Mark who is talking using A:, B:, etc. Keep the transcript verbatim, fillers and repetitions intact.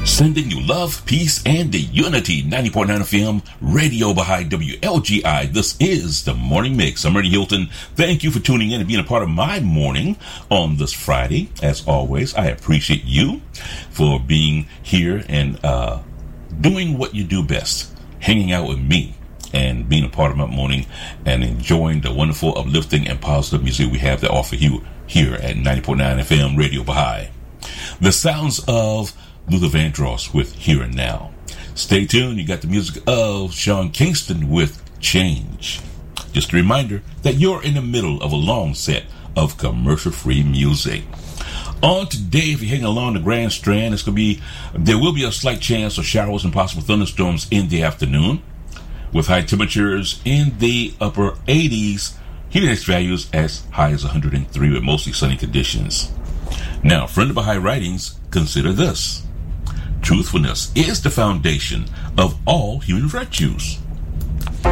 A: Sending you love, peace, and the unity. ninety point nine F M, Radio Baha'i, W L G I. This is the Morning Mix. I'm Ernie Hilton. Thank you for tuning in and being a part of my morning on this Friday. As always, I appreciate you for being here and uh, doing what you do best, hanging out with me and being a part of my morning and enjoying the wonderful, uplifting, and positive music we have to offer you here at ninety point nine F M, Radio Baha'i. The sounds of Luther Vandross with Here and Now. Stay tuned. You got the music of Sean Kingston with Change. Just a reminder that you're in the middle of a long set of commercial-free music. On today, if you're heading along the Grand Strand, it's going to be, there will be a slight chance of showers and possible thunderstorms in the afternoon, with high temperatures in the upper eighties, heat index values as high as one hundred three with mostly sunny conditions. Now, friend of Baha'i Writings, consider this. Truthfulness is the foundation of all human virtues.